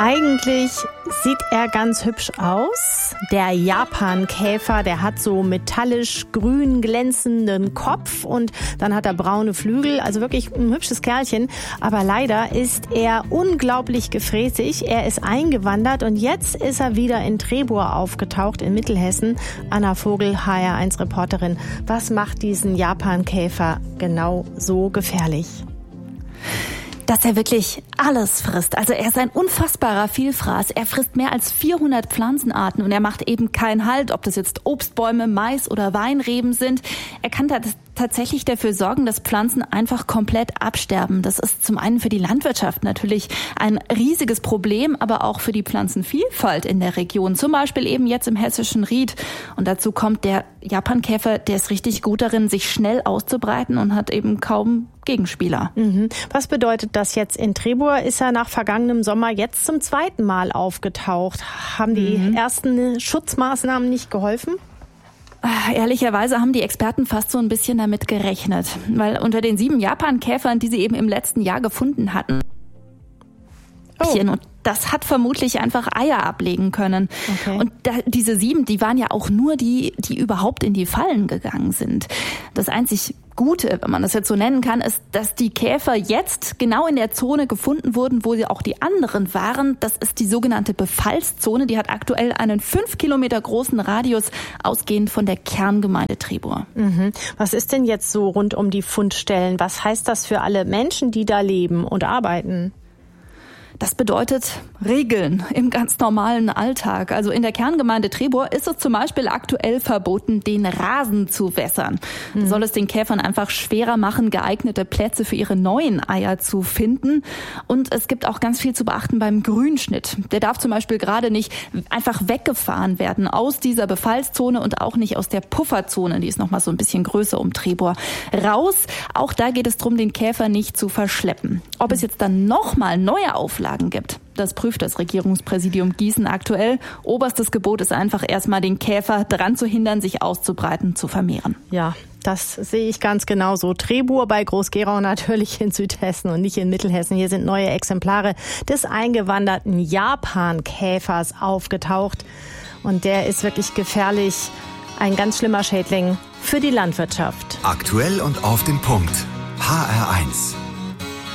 Eigentlich sieht er ganz hübsch aus. Der Japankäfer, der hat so metallisch grün glänzenden Kopf und dann hat er braune Flügel. Also wirklich ein hübsches Kerlchen. Aber leider ist er unglaublich gefräßig. Er ist eingewandert und jetzt ist er wieder in Trebur aufgetaucht in Mittelhessen. Anna Vogel, HR1-Reporterin. Was macht diesen Japankäfer genau so gefährlich? Dass er wirklich alles frisst. Also er ist ein unfassbarer Vielfraß. Er frisst mehr als 400 Pflanzenarten und er macht eben keinen Halt, ob das jetzt Obstbäume, Mais oder Weinreben sind. Er kann tatsächlich dafür sorgen, dass Pflanzen einfach komplett absterben. Das ist zum einen für die Landwirtschaft natürlich ein riesiges Problem, aber auch für die Pflanzenvielfalt in der Region. Zum Beispiel eben jetzt im hessischen Ried. Und dazu kommt der Japankäfer, der ist richtig gut darin, sich schnell auszubreiten und hat eben kaum Gegenspieler. Was bedeutet das jetzt in Trebur? Ist er nach vergangenem Sommer jetzt zum zweiten Mal aufgetaucht? Haben die ersten Schutzmaßnahmen nicht geholfen? Ehrlicherweise haben die Experten fast so ein bisschen damit gerechnet, weil unter den 7 Japankäfern, die sie eben im letzten Jahr gefunden hatten, und das hat vermutlich einfach Eier ablegen können. Okay. Und diese 7, die waren ja auch nur die überhaupt in die Fallen gegangen sind. Das einzig Gute, wenn man das jetzt so nennen kann, ist, dass die Käfer jetzt genau in der Zone gefunden wurden, wo sie auch die anderen waren. Das ist die sogenannte Befallszone. Die hat aktuell einen 5 Kilometer großen Radius, ausgehend von der Kerngemeinde Trebur. Was ist denn jetzt so rund um die Fundstellen? Was heißt das für alle Menschen, die da leben und arbeiten? Das bedeutet Regeln im ganz normalen Alltag. Also in der Kerngemeinde Trebur ist es zum Beispiel aktuell verboten, den Rasen zu wässern. Das soll es den Käfern einfach schwerer machen, geeignete Plätze für ihre neuen Eier zu finden. Und es gibt auch ganz viel zu beachten beim Grünschnitt. Der darf zum Beispiel gerade nicht einfach weggefahren werden aus dieser Befallszone und auch nicht aus der Pufferzone. Die ist noch mal so ein bisschen größer um Trebur raus. Auch da geht es darum, den Käfer nicht zu verschleppen. Ob es jetzt dann noch mal neue Auflagen gibt. Das prüft das Regierungspräsidium Gießen aktuell. Oberstes Gebot ist einfach erstmal den Käfer daran zu hindern, sich auszubreiten, zu vermehren. Ja, das sehe ich ganz genauso. Trebur bei Groß-Gerau natürlich in Südhessen und nicht in Mittelhessen. Hier sind neue Exemplare des eingewanderten Japankäfers aufgetaucht. Und der ist wirklich gefährlich. Ein ganz schlimmer Schädling für die Landwirtschaft. Aktuell und auf den Punkt. HR1.